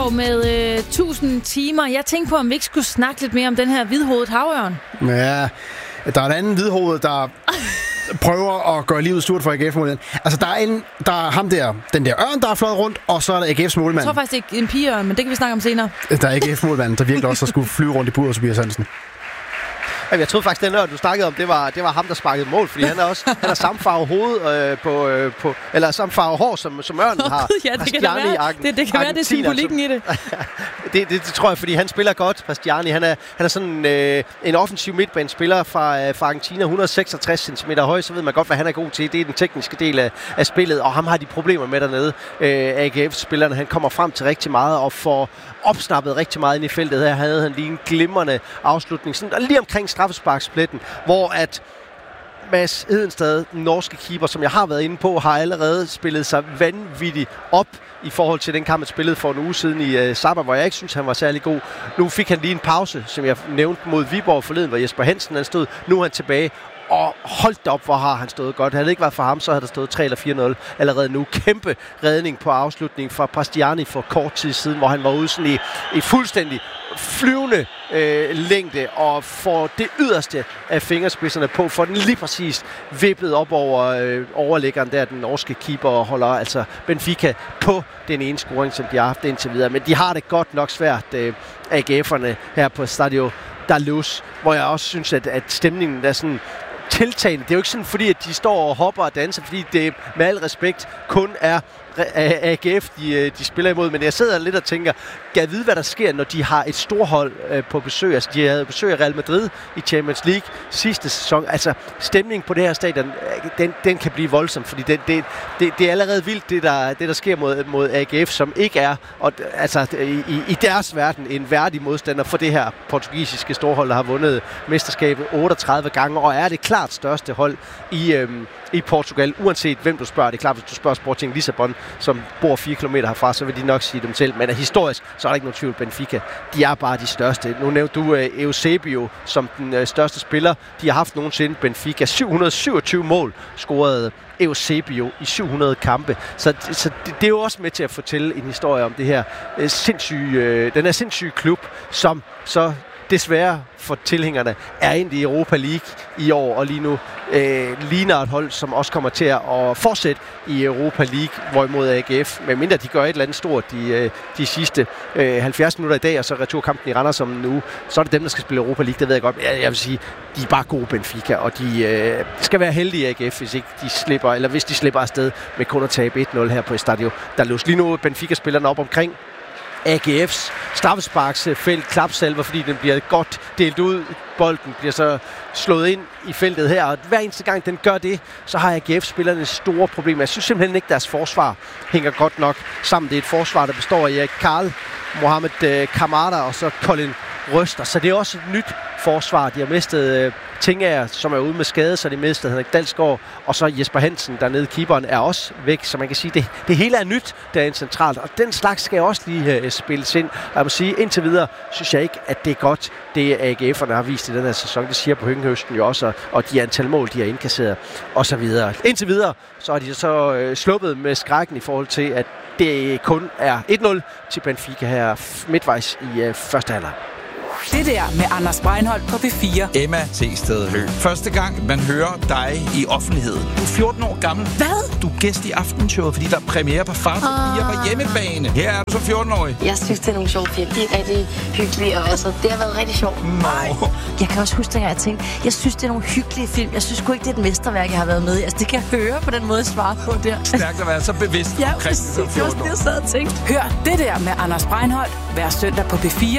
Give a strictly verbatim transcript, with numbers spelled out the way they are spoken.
jo med øh, tusind timer. Jeg tænkte på, om vi ikke skulle snakke lidt mere om den her hvidhovedet havørn. Ja, der er en anden hvidhoved, der prøver at gøre livet stort for A G F-målmanden. Altså, der er, en, der er ham der, den der ørn, der er fløjet rundt, og så er der A G F's målmand. Jeg tror faktisk ikke en pigeørn, men det kan vi snakke om senere. Der er A G F-målmanden, der virkelig også skulle flyve rundt i buret, Tobias Hansen. Jeg troede faktisk, den der, du snakkede om, det var, det var ham, der sparkede mål, fordi han er også han har samme farve hoved øh, på, øh, på, eller samme farve hår, som, som ørnen har. Ja, det kan, være. Argen, det, det kan være, det er symbolikken i det. det, det. Det tror jeg, fordi han spiller godt, Bastiani. Han er, han er sådan øh, en offensiv midtbanespiller fra, øh, fra Argentina, et hundrede og seksogtres centimeter høj, så ved man godt, hvad han er god til. Det er den tekniske del af, af spillet, og ham har de problemer med dernede. Øh, A G F-spillerne, han kommer frem til rigtig meget og får opsnappet rigtig meget ind i feltet. Her havde han lige en glimrende afslutning, sådan, lige omkring straffesparkspletten, hvor at Mads Hedenstad, den norske keeper, som jeg har været inde på, har allerede spillet sig vanvittigt op i forhold til den kamp, han spillede for en uge siden i uh, Sabah, hvor jeg ikke synes, han var særlig god. Nu fik han lige en pause, som jeg nævnte mod Viborg forleden, hvor Jesper Hansen han stod. Nu er han tilbage. Og holdt op, hvor har han stået godt. Havde det ikke været for ham, så havde der stået tre eller fire nul allerede nu. Kæmpe redning på afslutning fra Bastiani for kort tid siden, hvor han var ude sådan i, i fuldstændig flyvende øh, længde og får det yderste af fingerspidserne på, for den lige præcis vippet op over øh, overlæggeren der, den norske keeper, og holder altså Benfica på den ene scoring, som de har haft indtil videre. Men de har det godt nok svært, øh, A G F'erne her på Stadio da Luz, hvor jeg også synes, at, at stemningen er sådan tiltagende. Det er jo ikke sådan, fordi at de står og hopper og danser, fordi det med al respekt kun er A G F, de, de spiller imod. Men jeg sidder lidt og tænker, kan jeg vide, hvad der sker, når de har et storhold øh, på besøg? Altså, de havde besøg af Real Madrid i Champions League sidste sæson. Altså, stemningen på det her stadion, den, den kan blive voldsom, fordi det, det, det, det er allerede vildt, det der, det der sker mod, mod A G F, som ikke er og, altså, i, i deres verden en værdig modstander for det her portugisiske storhold, der har vundet mesterskabet otteogtredive gange, og er det klart største hold i, øhm, i Portugal, uanset hvem du spørger. Det er klart, hvis du spørger Sporting Lissabon, som bor fire kilometer herfra, så vil de nok sige dem selv. Men historisk, så er der ikke nogen tvivl. Benfica, de er bare de største. Nu nævnte du uh, Eusebio som den uh, største spiller, de har haft nogensinde. Benfica, syv hundrede og syvogtyve mål scorede Eusebio i syv hundrede kampe. Så, så det, det er jo også med til at fortælle en historie om det her uh, sindssyge, uh, den her sindssyge klub, som så desværre for tilhængerne er ind i Europa League i år, og lige nu øh, ligner et hold, som også kommer til at fortsætte i Europa League, hvorimod A G F, medmindre de gør et eller andet stort de, øh, de sidste øh, halvfjerds minutter i dag, og så returkampen i Randers om en uge, så er det dem, der skal spille Europa League, det ved jeg godt. Jeg, jeg vil sige, de er bare gode Benfica, og de øh, skal være heldige A G F, hvis ikke de slipper, eller hvis de slipper afsted med kun at tabe et nul her på Estadio da Luz. Lige nu Benfica-spillerne op omkring A G F's straffesparksfelt klapsalver, fordi den bliver godt delt ud. Bolden bliver så slået ind i feltet her, og hver eneste gang den gør det, så har A G F-spillerne store problemer. Jeg synes simpelthen ikke, deres forsvar hænger godt nok sammen. Det er et forsvar, der består af Karl, Mohamed Kamada og så Colin Røster. Så det er også et nyt forsvar. De har mistet øh, Tingager, som er ude med skade, så de mistet Henrik Dalsgaard, og så Jesper Hansen dernede. Keeperen er også væk, så man kan sige, det, det hele er nyt derinde centralt, og den slags skal også lige øh, spilles ind. Og jeg må sige, indtil videre synes jeg ikke, at det er godt, det A G F'erne har vist i den her sæson. Det siger på Høngenhøsten jo også, og de antal mål, de har indkasseret, og så videre. Indtil videre, så har de så øh, sluppet med skrækken i forhold til, at det kun er et nul til Benfica her midtvejs i øh, første halvleg. Det der med Anders Breinholt på P fire. Emma T. Høgh. Første gang, man hører dig i offentligheden. Du er fjorten år gammel. Hvad? Du er gæst i Aftenshowet, fordi der er premiere på Far til fire på hjemmebane. Her er du som fjorten-årig. Jeg synes, det er nogle sjove film. De er rigtig hyggelige, og altså, det har været rigtig sjovt. Nej. Jeg kan også huske, at jeg tænkte, jeg synes, det er nogle hyggelige film. Jeg synes sgu ikke, det er et mesterværk, jeg har været med i. Altså, det kan jeg høre på den måde, jeg svarer på der. Stærkt at være så bevidst ja, omkring det var det, jeg sad og tænkte. Hør det der med Anders Breinholt hver søndag på P fire.